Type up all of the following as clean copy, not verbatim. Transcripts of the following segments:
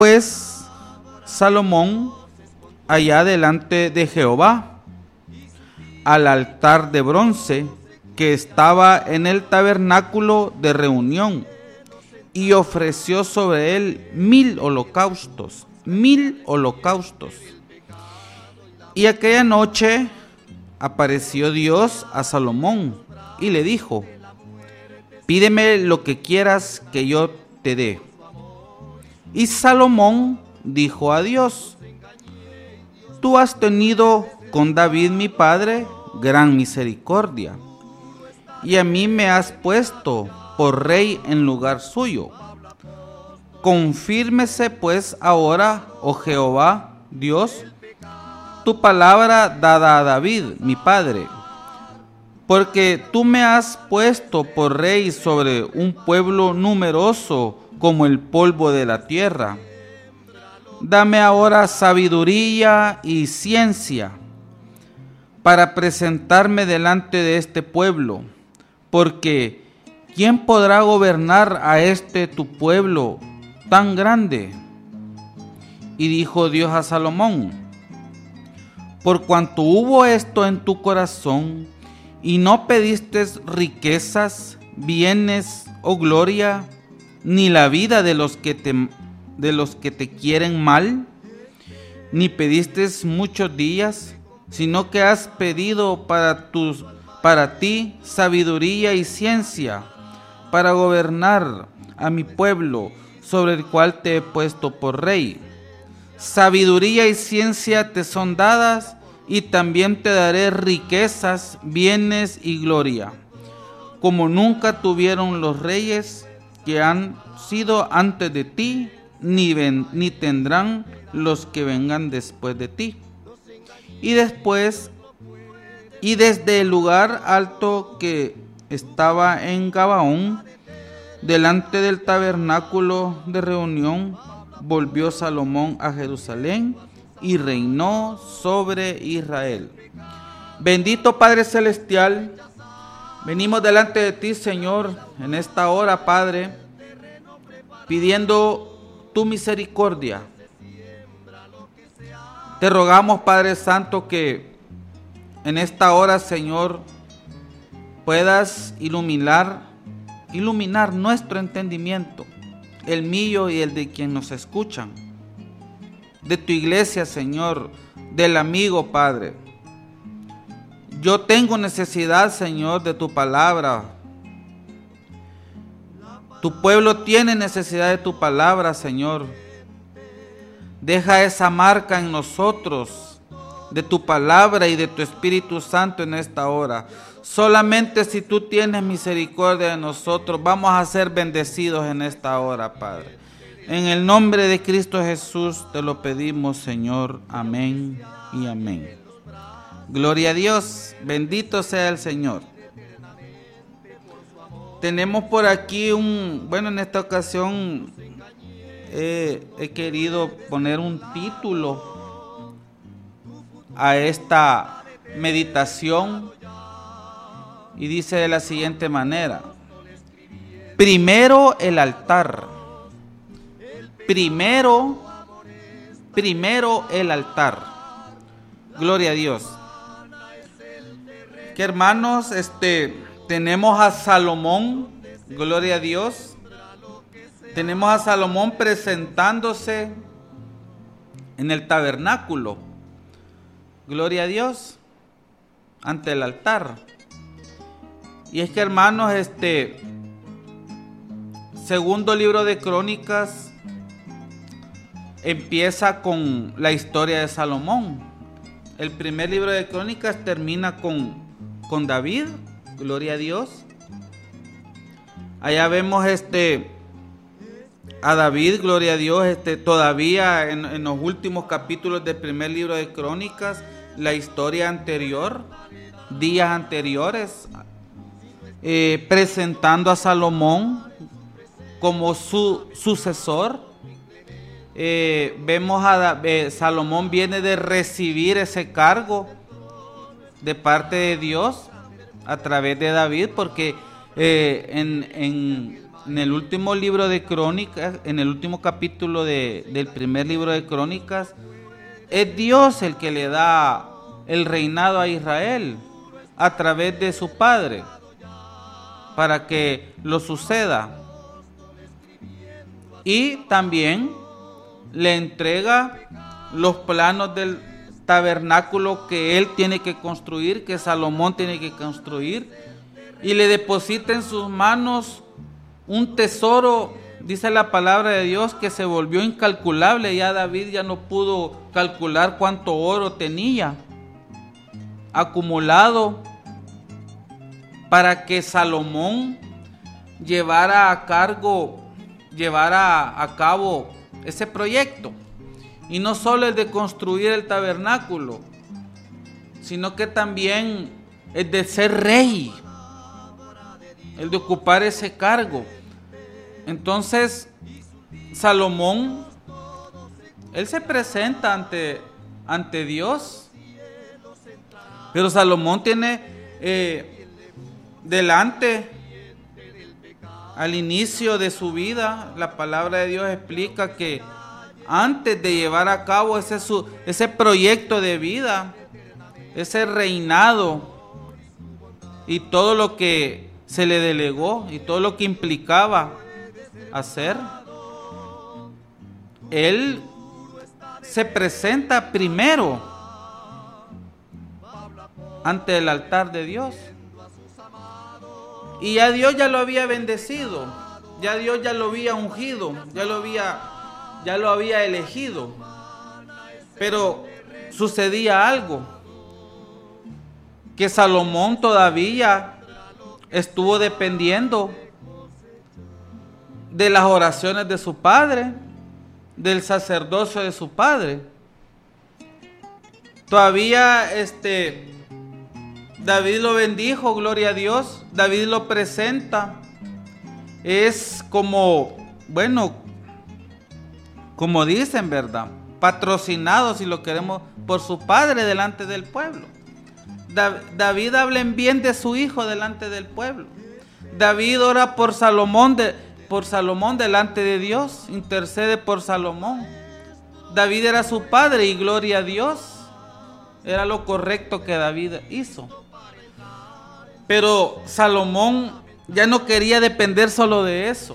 Pues Salomón allá delante de Jehová, al altar de bronce que estaba en el tabernáculo de reunión, y ofreció sobre él 1000 holocaustos. Y aquella noche apareció Dios a Salomón y le dijo: pídeme lo que quieras que yo te dé. Y Salomón dijo a Dios: tú has tenido con David mi padre gran misericordia, y a mí me has puesto por rey en lugar suyo. Confírmese pues ahora, oh Jehová Dios, tu palabra dada a David mi padre, porque tú me has puesto por rey sobre un pueblo numeroso como el polvo de la tierra. Dame ahora sabiduría y ciencia para presentarme delante de este pueblo, porque ¿quién podrá gobernar a este tu pueblo tan grande? Y dijo Dios a Salomón: por cuanto hubo esto en tu corazón, y no pediste riquezas, bienes o gloria, ni la vida de los que te quieren mal, ni pediste muchos días, sino que has pedido para ti sabiduría y ciencia, para gobernar a mi pueblo, sobre el cual te he puesto por rey. Sabiduría y ciencia te son dadas, y también te daré riquezas, bienes y gloria, como nunca tuvieron los reyes que han sido antes de ti, ni tendrán los que vengan después de ti. Y desde el lugar alto que estaba en Gabaón, delante del tabernáculo de reunión, volvió Salomón a Jerusalén y reinó sobre Israel. Bendito Padre Celestial, venimos delante de ti, Señor, en esta hora, Padre, pidiendo tu misericordia. Te rogamos, Padre Santo, que en esta hora, Señor, puedas iluminar nuestro entendimiento, el mío y el de quien nos escuchan, de tu iglesia, Señor, del amigo, Padre. Yo tengo necesidad, Señor, de tu palabra. Tu pueblo tiene necesidad de tu palabra, Señor. Deja esa marca en nosotros, de tu palabra y de tu Espíritu Santo en esta hora. Solamente si tú tienes misericordia de nosotros, vamos a ser bendecidos en esta hora, Padre. En el nombre de Cristo Jesús te lo pedimos, Señor. Amén y amén. Gloria a Dios, bendito sea el Señor. Tenemos por aquí en esta ocasión he querido poner un título a esta meditación y dice de la siguiente manera: primero el altar. Primero el altar. Gloria a Dios. Que hermanos, tenemos a Salomón, gloria a Dios. Tenemos a Salomón presentándose en el tabernáculo, gloria a Dios, ante el altar. Y es que hermanos, segundo libro de Crónicas empieza con la historia de Salomón. El primer libro de Crónicas termina con David, gloria a Dios. Allá vemos a David, gloria a Dios, todavía en los últimos capítulos del primer libro de Crónicas, la historia anterior, días anteriores, presentando a Salomón como su sucesor. Vemos Salomón viene de recibir ese cargo de parte de Dios a través de David, porque en en el último libro de Crónicas, en el último capítulo del primer libro de Crónicas, es Dios el que le da el reinado a Israel a través de su padre para que lo suceda. Y también le entrega los planos del tabernáculo que él tiene que construir, que Salomón tiene que construir, y le deposita en sus manos un tesoro, dice la palabra de Dios, que se volvió incalculable. Ya David ya no pudo calcular cuánto oro tenía acumulado para que Salomón llevara a cabo ese proyecto. Y no solo el de construir el tabernáculo, sino que también el de ser rey, el de ocupar ese cargo. Entonces, Salomón, él se presenta ante Dios, pero Salomón tiene delante, al inicio de su vida, la palabra de Dios explica que antes de llevar a cabo ese proyecto de vida, ese reinado y todo lo que se le delegó y todo lo que implicaba hacer, él se presenta primero ante el altar de Dios. Y ya Dios ya lo había bendecido, ya Dios ya lo había ungido, ya lo había elegido. Pero sucedía algo, que Salomón todavía estuvo dependiendo de las oraciones de su padre, del sacerdocio de su padre. Todavía David lo bendijo, gloria a Dios. David lo presenta. Es como dicen, ¿verdad? Patrocinado, si lo queremos, por su padre delante del pueblo. David habla en bien de su hijo delante del pueblo. David ora por Salomón delante de Dios, intercede por Salomón. David era su padre y gloria a Dios. Era lo correcto que David hizo. Pero Salomón ya no quería depender solo de eso.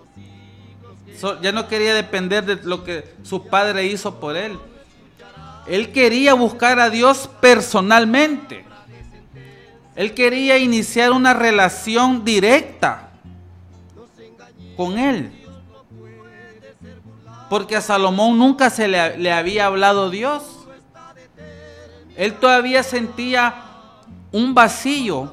Ya no quería depender de lo que su padre hizo por él. Él quería buscar a Dios personalmente. Él quería iniciar una relación directa con él. Porque a Salomón nunca le había hablado Dios. Él todavía sentía un vacío.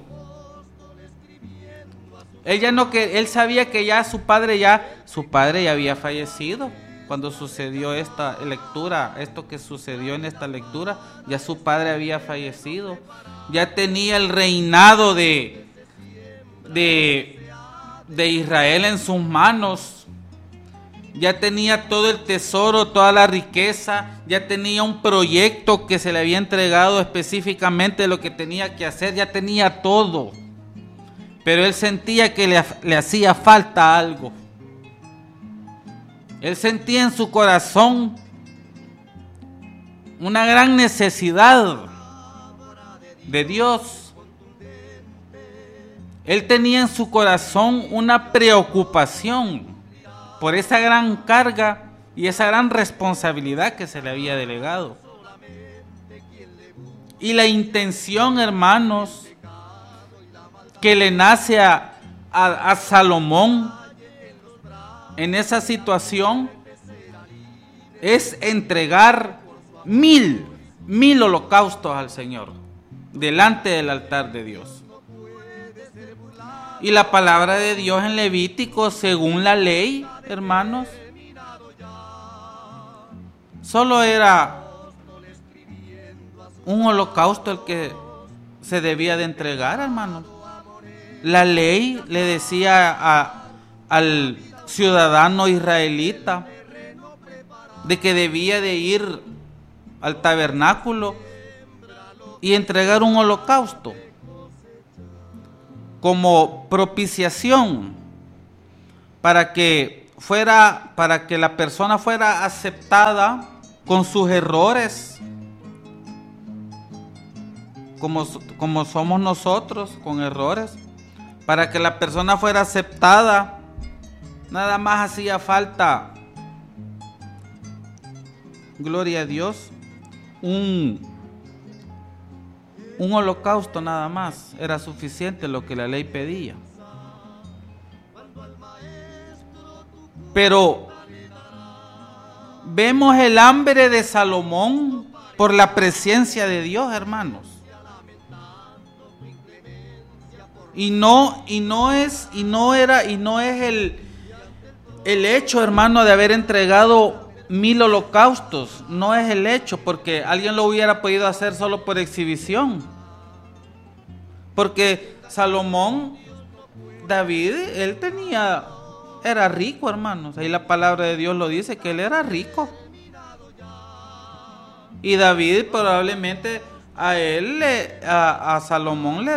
Él sabía que ya su padre ya había fallecido. Cuando sucedió esta lectura, esto que sucedió en esta lectura, ya su padre había fallecido. Ya tenía el reinado de Israel en sus manos. Ya tenía todo el tesoro, toda la riqueza. Ya tenía un proyecto que se le había entregado específicamente de lo que tenía que hacer. Ya tenía todo. Pero él sentía que le hacía falta algo. Él sentía en su corazón una gran necesidad de Dios. Él tenía en su corazón una preocupación por esa gran carga y esa gran responsabilidad que se le había delegado. Y la intención, hermanos, que le nace a Salomón en esa situación es entregar 1000 holocaustos al Señor delante del altar de Dios. Y la palabra de Dios en Levítico, según la ley, hermanos, solo era un holocausto el que se debía de entregar, hermanos. La ley le decía al ciudadano israelita de que debía de ir al tabernáculo y entregar un holocausto como propiciación, para que la persona fuera aceptada con sus errores, como somos nosotros, con errores. Para que la persona fuera aceptada, nada más hacía falta, gloria a Dios, un holocausto nada más. Era suficiente lo que la ley pedía. Pero vemos el hambre de Salomón por la presencia de Dios, hermanos. Y no es el hecho, hermano, de haber entregado 1000 holocaustos. No es el hecho, porque alguien lo hubiera podido hacer solo por exhibición. Porque Salomón, David, era rico, hermanos. Ahí la palabra de Dios lo dice, que él era rico. Y David probablemente a Salomón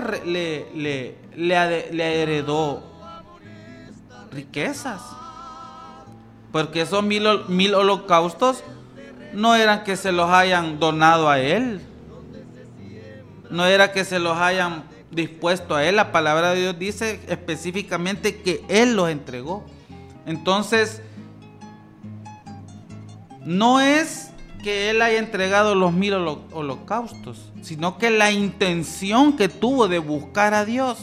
le heredó riquezas, porque esos 1000 holocaustos no eran que se los hayan donado a él, no era que se los hayan dispuesto a él. La palabra de Dios dice específicamente que él los entregó. Entonces, no es que él haya entregado los 1000 holocaustos, sino que la intención que tuvo de buscar a Dios.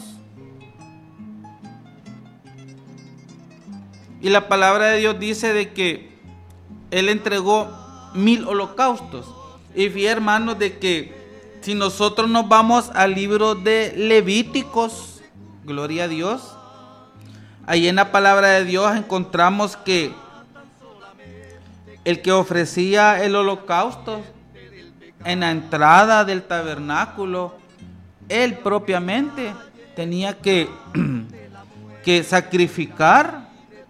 Y la palabra de Dios dice de que él entregó 1000 holocaustos. Y fíjense, hermanos, de que si nosotros nos vamos al libro de Levíticos, gloria a Dios, ahí en la palabra de Dios encontramos que el que ofrecía el holocausto en la entrada del tabernáculo, él propiamente tenía que sacrificar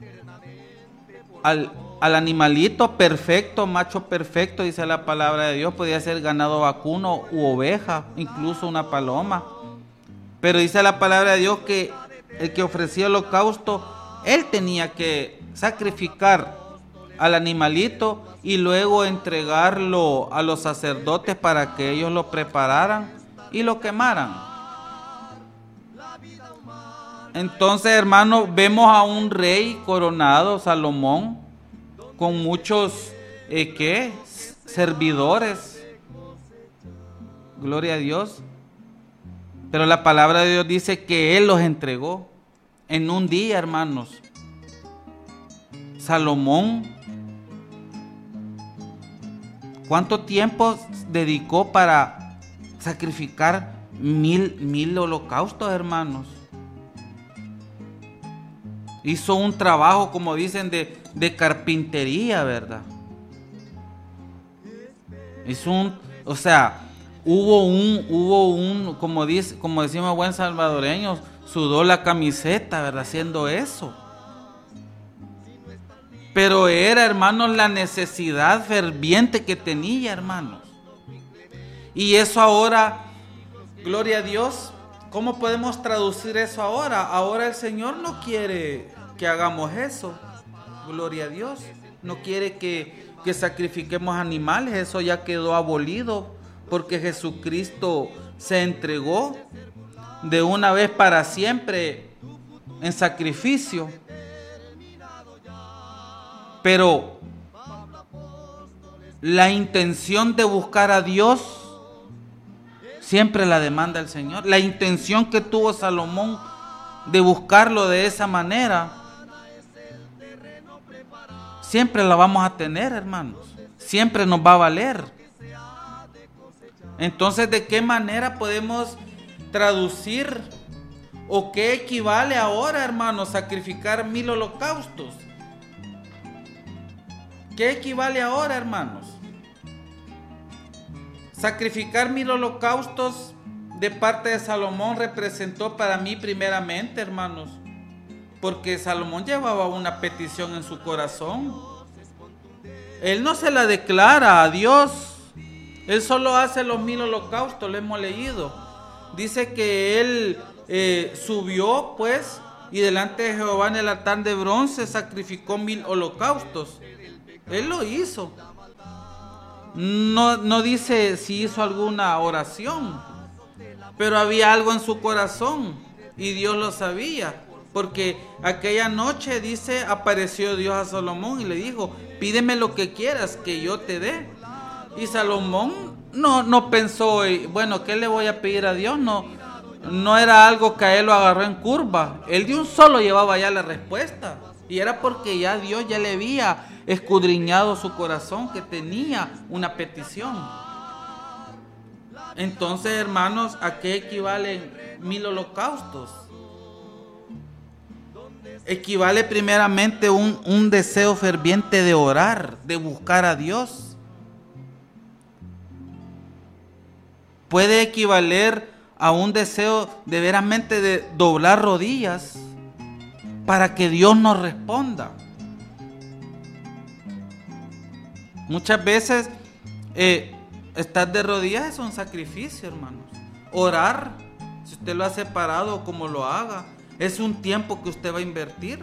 al animalito perfecto, macho perfecto, dice la palabra de Dios. Podía ser ganado vacuno u oveja, incluso una paloma. Pero dice la palabra de Dios que el que ofrecía el holocausto, él tenía que sacrificar al animalito y luego entregarlo a los sacerdotes para que ellos lo prepararan y lo quemaran. Entonces, hermanos, vemos a un rey coronado, Salomón, con muchos servidores, gloria a Dios. Pero la palabra de Dios dice que él los entregó en un día, hermanos. Salomón, ¿cuánto tiempo dedicó para sacrificar 1000 holocaustos, hermanos? Hizo un trabajo, como dicen, de carpintería, ¿verdad? Hubo un, como decimos buen salvadoreños, sudó la camiseta, ¿verdad? Haciendo eso. Pero era, hermanos, la necesidad ferviente que tenía, hermanos. Y eso ahora, gloria a Dios, ¿cómo podemos traducir eso ahora? Ahora el Señor no quiere que hagamos eso, gloria a Dios. No quiere que sacrifiquemos animales, eso ya quedó abolido, porque Jesucristo se entregó de una vez para siempre en sacrificio. Pero la intención de buscar a Dios siempre la demanda el Señor. La intención que tuvo Salomón de buscarlo de esa manera, siempre la vamos a tener, hermanos. Siempre nos va a valer. Entonces, ¿de qué manera podemos traducir o qué equivale ahora, hermanos, sacrificar 1000 holocaustos? ¿Qué equivale ahora, hermanos? Sacrificar 1000 holocaustos de parte de Salomón representó para mí primeramente, hermanos, porque Salomón llevaba una petición en su corazón. Él no se la declara a Dios. Él solo hace los 1000 holocaustos, lo hemos leído. Dice que él subió, pues, y delante de Jehová en el altar de bronce sacrificó 1000 holocaustos. Él lo hizo. No dice si hizo alguna oración, pero había algo en su corazón y Dios lo sabía, porque aquella noche, dice, apareció Dios a Salomón y le dijo: pídeme lo que quieras que yo te dé. Y Salomón no pensó, bueno, ¿qué le voy a pedir a Dios? No era algo que a él lo agarró en curva. Él de un solo llevaba ya la respuesta. Y era porque ya Dios ya le había escudriñado su corazón, que tenía una petición. Entonces, hermanos, ¿a qué equivalen 1000 holocaustos? Equivale primeramente un deseo ferviente de orar, de buscar a Dios. Puede equivaler a un deseo de veramente de doblar rodillas para que Dios nos responda. Muchas veces estar de rodillas es un sacrificio, hermanos. Orar, si usted lo ha separado, como lo haga, es un tiempo que usted va a invertir.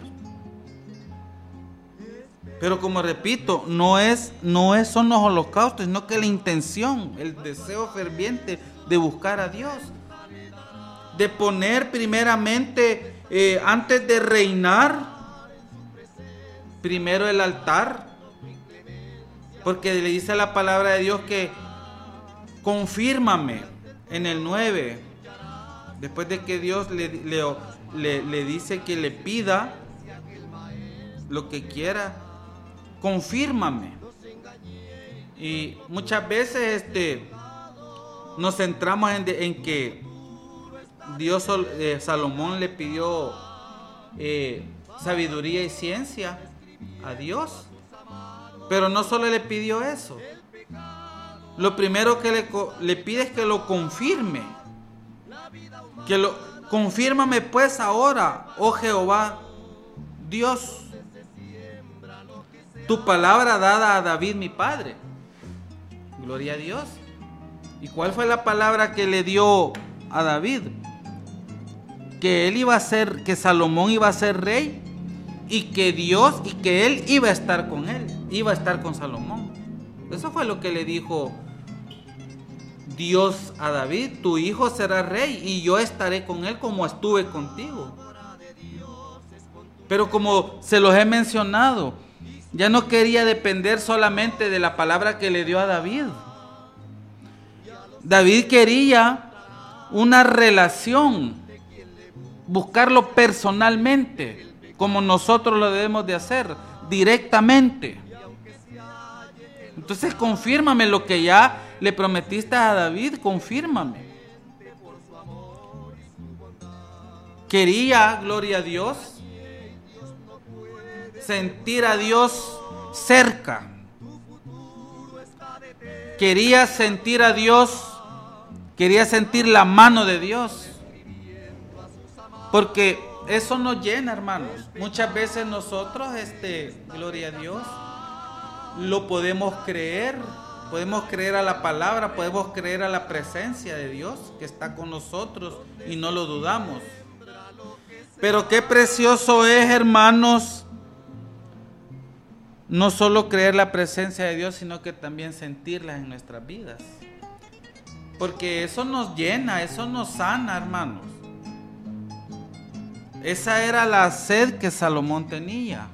Pero como repito, no son los holocaustos, sino que la intención, el deseo ferviente de buscar a Dios, de poner primeramente, antes de reinar, primero el altar, porque le dice la palabra de Dios que confírmame en el 9, después de que Dios le dice que le pida lo que quiera, confírmame. Y muchas veces nos centramos en que Dios, Salomón le pidió sabiduría y ciencia a Dios, pero no solo le pidió eso. Lo primero que le pide es que lo confirme. Confírmame pues ahora, oh Jehová Dios, tu palabra dada a David mi padre. Gloria a Dios. ¿Y cuál fue la palabra que le dio a David? Que Salomón iba a ser rey, y que él iba a estar con él, iba a estar con Salomón. Eso fue lo que le dijo Dios a David: tu hijo será rey y yo estaré con él como estuve contigo. Pero como se los he mencionado, ya no quería depender solamente de la palabra que le dio a David. David quería una relación, buscarlo personalmente, como nosotros lo debemos de hacer, directamente. Entonces, confírmame lo que ya le prometiste a David, confírmame. Quería, gloria a Dios, sentir a Dios cerca. Quería sentir a Dios, quería sentir la mano de Dios. Porque eso nos llena, hermanos. Muchas veces nosotros, gloria a Dios, lo podemos creer a la palabra, podemos creer a la presencia de Dios que está con nosotros y no lo dudamos. Pero qué precioso es, hermanos, no solo creer la presencia de Dios, sino que también sentirla en nuestras vidas. Porque eso nos llena, eso nos sana, hermanos. Esa era la sed que Salomón tenía.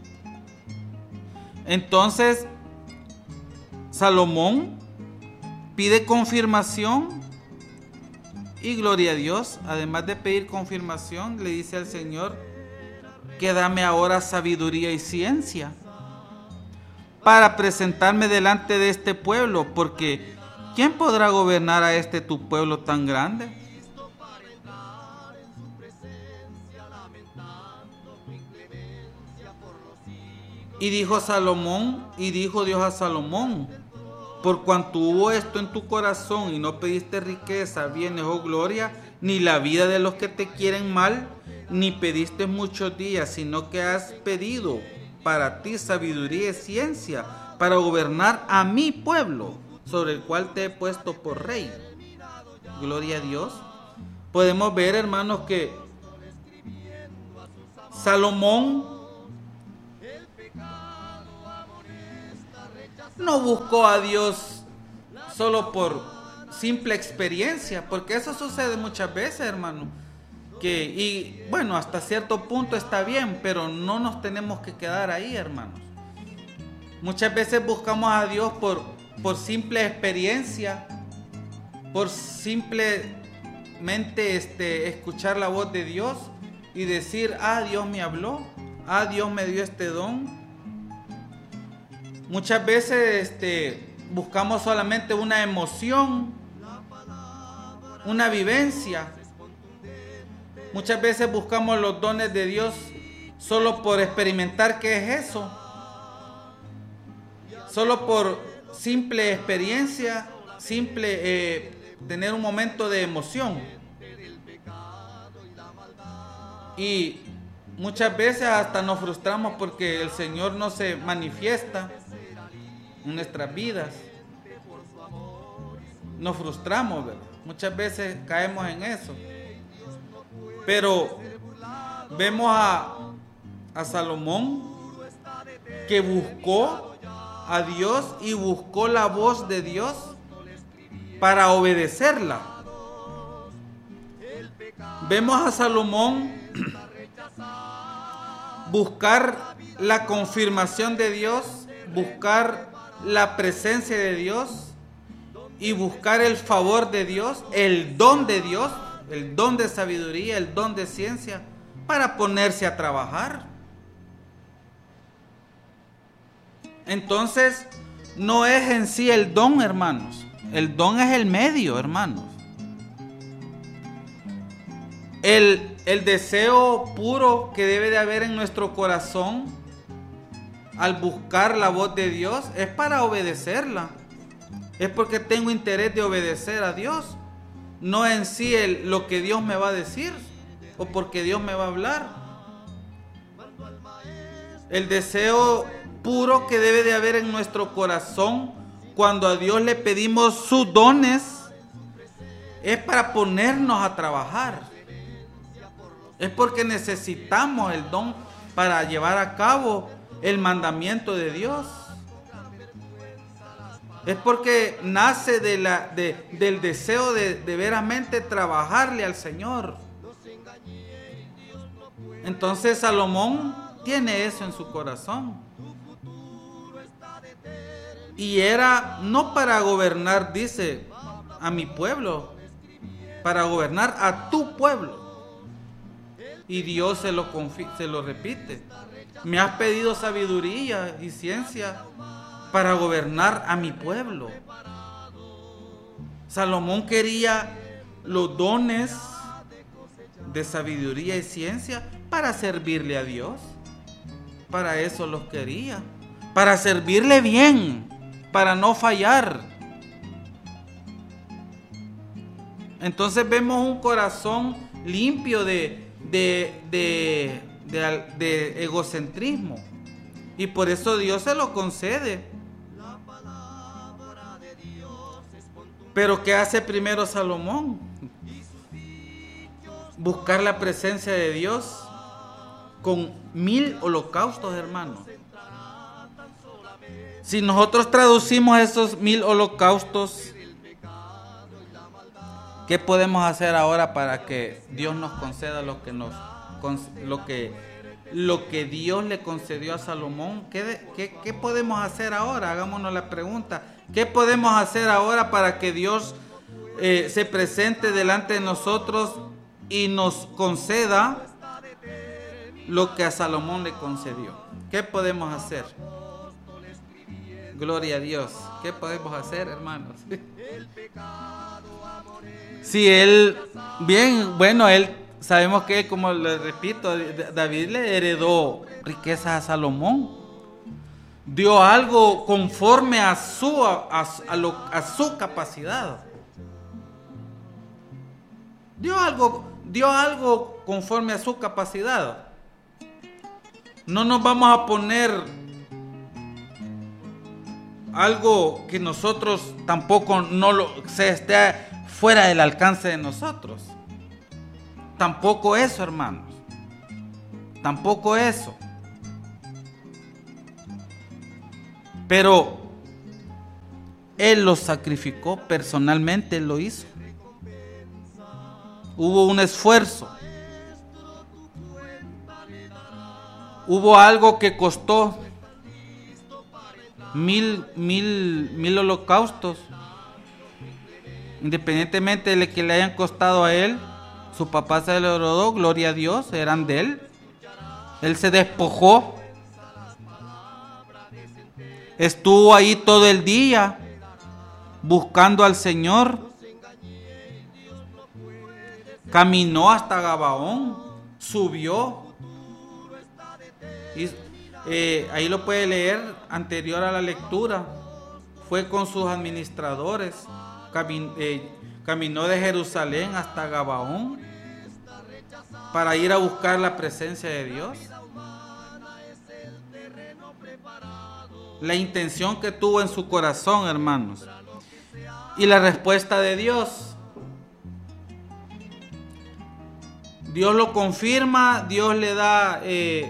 Entonces, Salomón pide confirmación y gloria a Dios. Además de pedir confirmación, le dice al Señor que dame ahora sabiduría y ciencia para presentarme delante de este pueblo, porque ¿quién podrá gobernar a tu pueblo tan grande? Y dijo Dios a Salomón: por cuanto hubo esto en tu corazón y no pediste riqueza, bienes o gloria, ni la vida de los que te quieren mal, ni pediste muchos días, sino que has pedido para ti sabiduría y ciencia para gobernar a mi pueblo, sobre el cual te he puesto por rey. Gloria a Dios. Podemos ver, hermanos, que Salomón no buscó a Dios solo por simple experiencia, porque eso sucede muchas veces, hermano. Y bueno, hasta cierto punto está bien, pero no nos tenemos que quedar ahí, hermanos. Muchas veces buscamos a Dios por simple experiencia, por simplemente escuchar la voz de Dios y decir, Dios me habló, Dios me dio este don. Muchas veces buscamos solamente una emoción, una vivencia. Muchas veces buscamos los dones de Dios solo por experimentar qué es eso, solo por simple experiencia, tener un momento de emoción. Y muchas veces hasta nos frustramos porque el Señor no se manifiesta en nuestras vidas. Nos frustramos, ¿verdad? Muchas veces caemos en eso. Pero vemos a Salomón que buscó a Dios y buscó la voz de Dios para obedecerla. Vemos a Salomón buscar la confirmación de Dios, buscar la presencia de Dios y buscar el favor de Dios, el don de Dios, el don de sabiduría, el don de ciencia, para ponerse a trabajar. Entonces, no es en sí el don, hermanos. El don es el medio, hermanos. El deseo puro que debe de haber en nuestro corazón al buscar la voz de Dios es para obedecerla. Es porque tengo interés de obedecer a Dios. No en sí lo que Dios me va a decir o porque Dios me va a hablar. El deseo puro que debe de haber en nuestro corazón cuando a Dios le pedimos sus dones es para ponernos a trabajar. Es porque necesitamos el don para llevar a cabo el mandamiento de Dios. Es porque nace del deseo de veramente trabajarle al Señor. Entonces Salomón tiene eso en su corazón. Y era no para gobernar, dice, a mi pueblo, para gobernar a tu pueblo. Y Dios se lo repite. Me has pedido sabiduría y ciencia para gobernar a mi pueblo. Salomón quería los dones de sabiduría y ciencia para servirle a Dios. Para eso los quería. Para servirle bien, para no fallar. Entonces vemos un corazón limpio de egocentrismo. Y por eso Dios se lo concede. Pero ¿qué hace primero Salomón? Buscar la presencia de Dios con 1000 holocaustos, hermanos. Si nosotros traducimos esos 1000 holocaustos, ¿qué podemos hacer ahora para que Dios nos conceda lo que Dios le concedió a Salomón? ¿Qué podemos hacer ahora? Hagámonos la pregunta. ¿Qué podemos hacer ahora para que Dios se presente delante de nosotros y nos conceda lo que a Salomón le concedió? ¿Qué podemos hacer? Gloria a Dios. ¿Qué podemos hacer, hermanos? Si él, bien, bueno, sabemos que, como le repito, David le heredó riquezas a Salomón. Dio algo conforme a su capacidad. Dio algo conforme a su capacidad. No nos vamos a poner algo que nosotros tampoco se esté fuera del alcance de nosotros. Tampoco eso, hermanos. tampoco eso. Pero Él lo sacrificó, personalmente Él lo hizo. Hubo un esfuerzo. Hubo algo que costó mil holocaustos. Independientemente de que le hayan costado a Él, su papá se lo heredó, gloria a Dios, eran de Él. Él se despojó. Estuvo ahí todo el día buscando al Señor. Caminó hasta Gabaón, subió. Y, ahí lo puede leer anterior a la lectura. Fue con sus administradores. Caminó de Jerusalén hasta Gabaón para ir a buscar la presencia de Dios. La intención que tuvo en su corazón, hermanos. Y la respuesta de Dios. Dios lo confirma, Dios le da...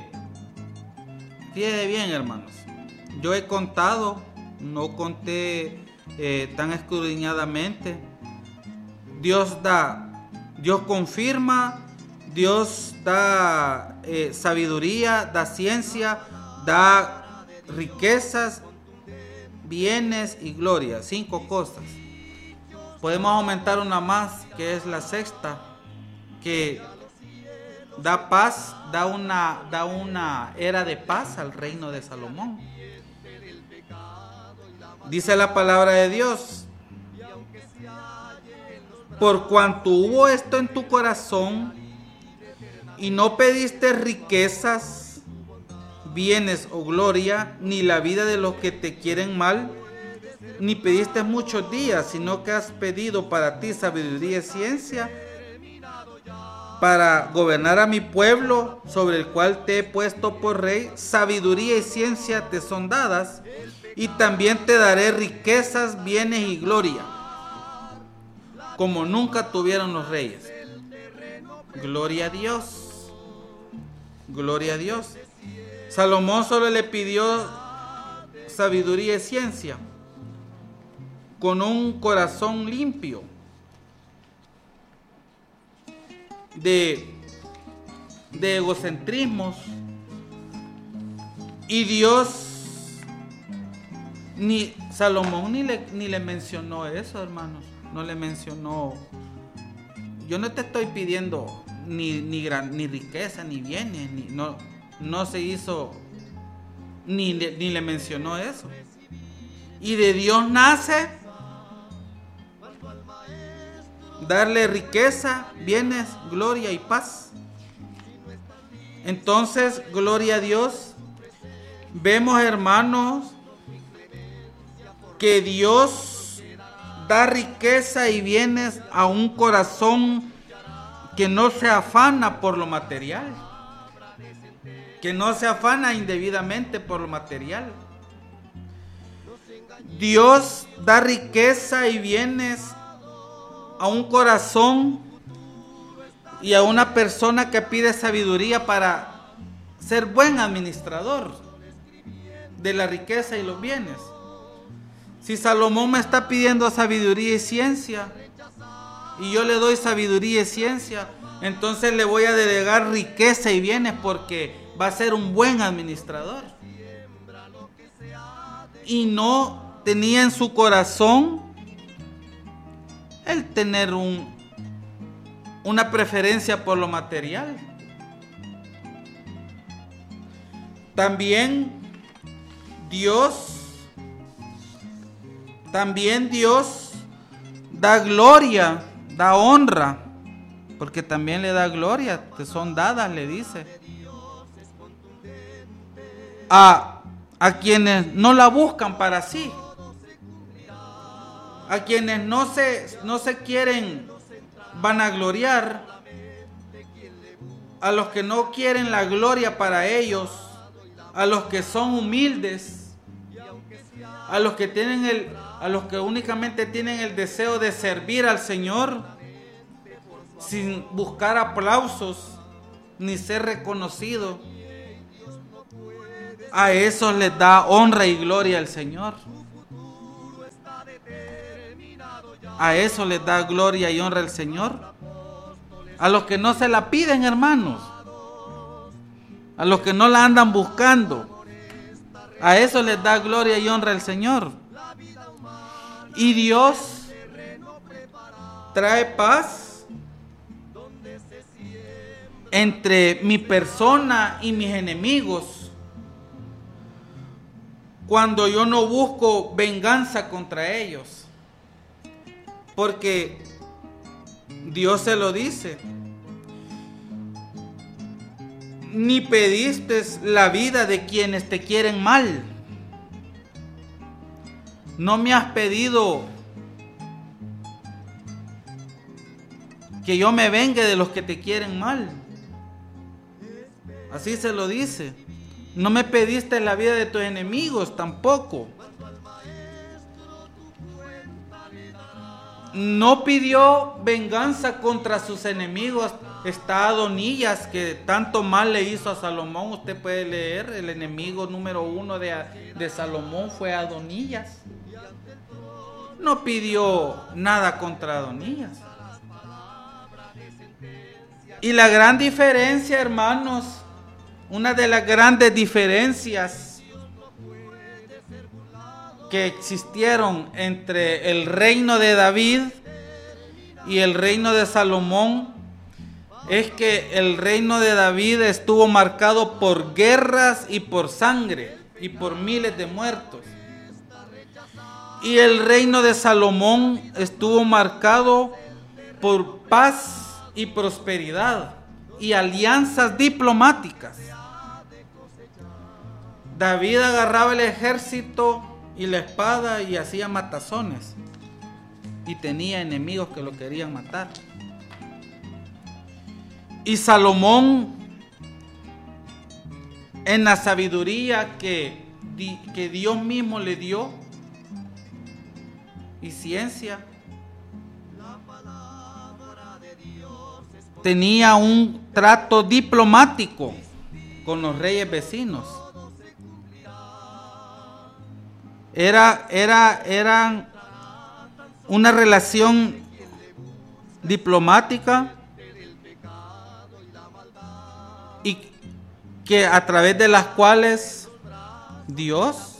fíjese bien, hermanos. Yo he contado, no conté tan escudriñadamente. Dios da, Dios confirma, Dios da sabiduría, da ciencia, da riquezas, bienes y gloria. 5 cosas. Podemos aumentar una más, que es la sexta, que da paz, da una era de paz al reino de Salomón. Dice la palabra de Dios: por cuanto hubo esto en tu corazón y no pediste riquezas, bienes o gloria, ni la vida de los que te quieren mal, ni pediste muchos días, sino que has pedido para ti sabiduría y ciencia, para gobernar a mi pueblo, sobre el cual te he puesto por rey. Sabiduría y ciencia te son dadas, y también te daré riquezas, bienes y gloria, como nunca tuvieron los reyes. Gloria a Dios. Gloria a Dios. Salomón solo le pidió sabiduría y ciencia, con un corazón limpio de egocentrismos. Y Dios, Salomón ni le mencionó eso, hermanos. No le mencionó: yo no te estoy pidiendo ni riqueza, ni bienes, no se hizo, ni le mencionó eso. Y de Dios nace darle riqueza, bienes, gloria y paz. Entonces, gloria a Dios. Vemos, hermanos, que Dios da riqueza y bienes a un corazón que no se afana por lo material, que no se afana indebidamente por lo material. Dios da riqueza y bienes a un corazón y a una persona que pide sabiduría para ser buen administrador de la riqueza y los bienes. Si Salomón me está pidiendo sabiduría y ciencia, y yo le doy sabiduría y ciencia, entonces le voy a delegar riqueza y bienes, porque va a ser un buen administrador. Y no tenía en su corazón el tener una preferencia por lo material. También Dios da gloria, da honra, porque también le da gloria, te son dadas, le dice, a quienes no la buscan para sí, a quienes no se quieren vanagloriar, a los que no quieren la gloria para ellos, a los que son humildes, a los que únicamente tienen el deseo de servir al Señor sin buscar aplausos ni ser reconocido, a esos les da honra y gloria al Señor. A eso les da gloria y honra al Señor. A los que no se la piden, hermanos. A los que no la andan buscando. A eso les da gloria y honra al Señor. Y Dios trae paz entre mi persona y mis enemigos cuando yo no busco venganza contra ellos. Porque Dios se lo dice. Ni pediste la vida de quienes te quieren mal. No me has pedido que yo me vengue de los que te quieren mal. Así se lo dice. No me pediste la vida de tus enemigos tampoco. No pidió venganza contra sus enemigos. Está Adonías, que tanto mal le hizo a Salomón. Usted puede leer, el enemigo número 1 de Salomón fue Adonías. No pidió nada contra Adonías. Y la gran diferencia, hermanos, una de las grandes diferencias que existieron entre el reino de David y el reino de Salomón es que el reino de David estuvo marcado por guerras y por sangre y por miles de muertos. Y el reino de Salomón estuvo marcado por paz y prosperidad y alianzas diplomáticas. David agarraba el ejército y la espada y hacía matazones. Y tenía enemigos que lo querían matar. Y Salomón, en la sabiduría que Dios mismo le dio, y ciencia, tenía un trato diplomático con los reyes vecinos. Eran una relación diplomática y que a través de las cuales Dios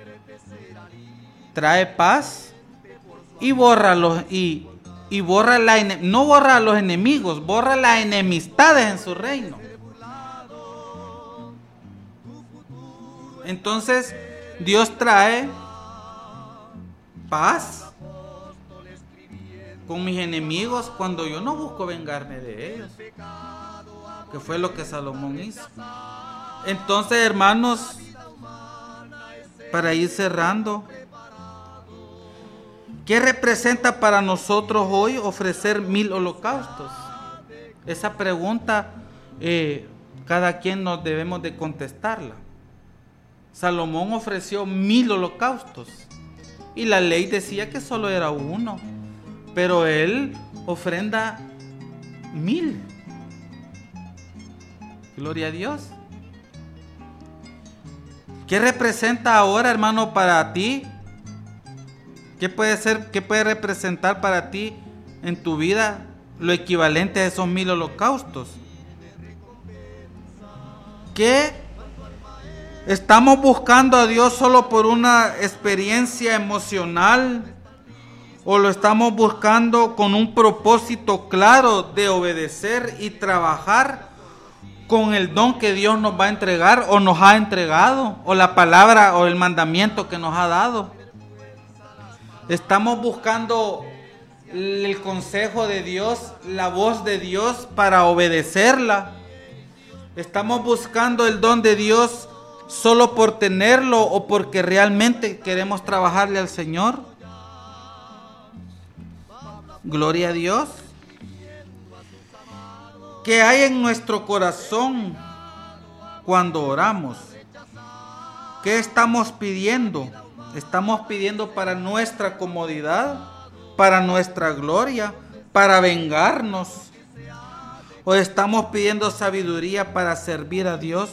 trae paz y borra no borra a los enemigos, borra las enemistades en su reino. Entonces Dios trae paz con mis enemigos cuando yo no busco vengarme de ellos, que fue lo que Salomón hizo. Entonces, hermanos, para ir cerrando, ¿qué representa para nosotros hoy ofrecer 1000 holocaustos? Esa pregunta cada quien nos debemos de contestarla. Salomón ofreció 1000 holocaustos y la ley decía que solo era uno, pero él ofrenda 1000. Gloria a Dios. ¿Qué representa ahora, hermano, para ti? ¿Qué puede representar para ti en tu vida lo equivalente a esos 1000 holocaustos? ¿Qué estamos buscando a Dios solo por una experiencia emocional? ¿O lo estamos buscando con un propósito claro de obedecer y trabajar con el don que Dios nos va a entregar o nos ha entregado, o la palabra o el mandamiento que nos ha dado? Estamos buscando el consejo de Dios, la voz de Dios para obedecerla. Estamos buscando el don de Dios solo por tenerlo o porque realmente queremos trabajarle al Señor. Gloria a Dios. ¿Qué hay en nuestro corazón cuando oramos? ¿Qué estamos pidiendo? ¿Estamos pidiendo para nuestra comodidad, para nuestra gloria, para vengarnos? ¿O estamos pidiendo sabiduría para servir a Dios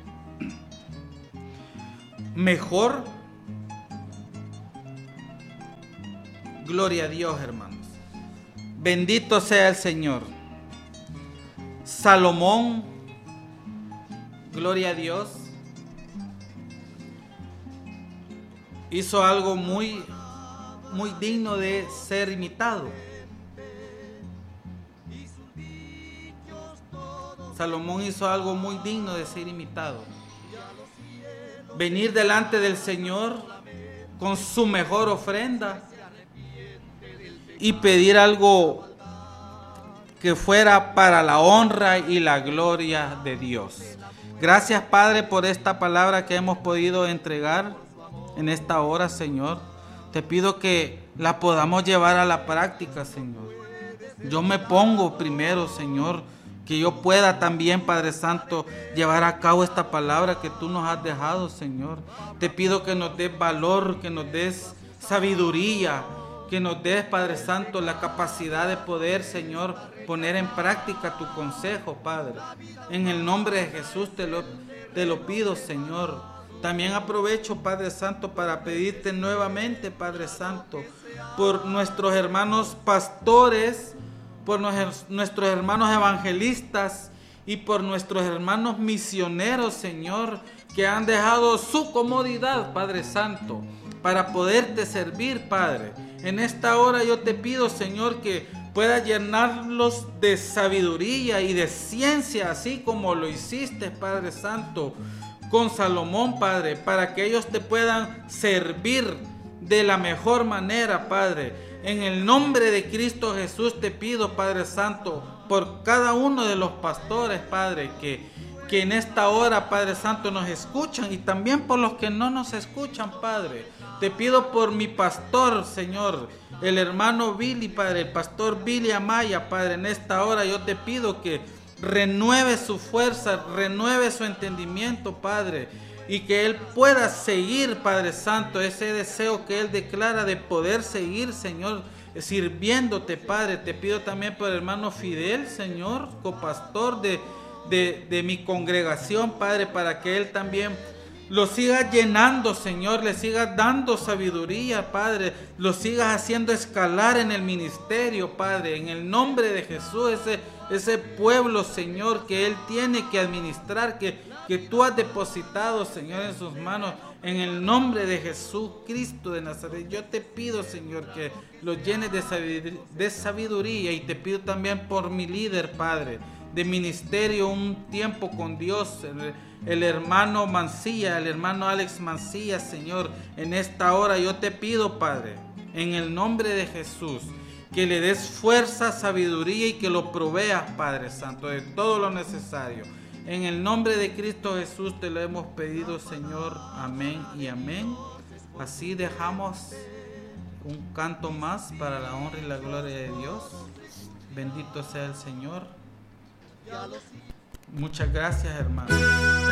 mejor? Gloria a Dios, hermanos. Bendito sea el Señor. Salomón, gloria a Dios, hizo algo muy digno de ser imitado. Salomón hizo algo muy digno de ser imitado. Venir delante del Señor con su mejor ofrenda y pedir algo que fuera para la honra y la gloria de Dios. Gracias, Padre, por esta palabra que hemos podido entregar en esta hora, Señor. Te pido que la podamos llevar a la práctica, Señor. Yo me pongo primero, Señor, que yo pueda también, Padre Santo, llevar a cabo esta palabra que tú nos has dejado, Señor. Te pido que nos des valor, que nos des sabiduría, que nos des, Padre Santo, la capacidad de poder, Señor, poner en práctica tu consejo, Padre. En el nombre de Jesús te lo pido, Señor. También aprovecho, Padre Santo, para pedirte nuevamente, Padre Santo, por nuestros hermanos pastores, por nuestros hermanos evangelistas y por nuestros hermanos misioneros, Señor, que han dejado su comodidad, Padre Santo, para poderte servir, Padre. En esta hora yo te pido, Señor, que puedas llenarlos de sabiduría y de ciencia, así como lo hiciste, Padre Santo, con Salomón, Padre, para que ellos te puedan servir de la mejor manera, Padre. En el nombre de Cristo Jesús te pido, Padre Santo, por cada uno de los pastores, Padre, que en esta hora, Padre Santo, nos escuchan, y también por los que no nos escuchan, Padre. Te pido por mi pastor, Señor, el hermano Billy, Padre, el pastor Billy Amaya, Padre. En esta hora yo te pido que renueve su fuerza, renueve su entendimiento, Padre, y que él pueda seguir, Padre Santo, ese deseo que él declara de poder seguir, Señor, sirviéndote, Padre. Te pido también por el hermano Fidel, Señor, copastor de mi congregación, Padre, para que él también lo sigas llenando, Señor, le sigas dando sabiduría, Padre, lo sigas haciendo escalar en el ministerio, Padre, en el nombre de Jesús, ese pueblo, Señor, que él tiene que administrar, que tú has depositado, Señor, en sus manos, en el nombre de Jesús Cristo de Nazaret. Yo te pido, Señor, que lo llenes de sabiduría, y te pido también por mi líder, Padre, de ministerio, un tiempo con Dios, el hermano Mancilla, el hermano Alex Mancilla, Señor. En esta hora yo te pido, Padre, en el nombre de Jesús, que le des fuerza, sabiduría y que lo proveas, Padre Santo, de todo lo necesario. En el nombre de Cristo Jesús te lo hemos pedido, Señor. Amén y amén. Así dejamos un canto más para la honra y la gloria de Dios. Bendito sea el Señor. Muchas gracias, hermano.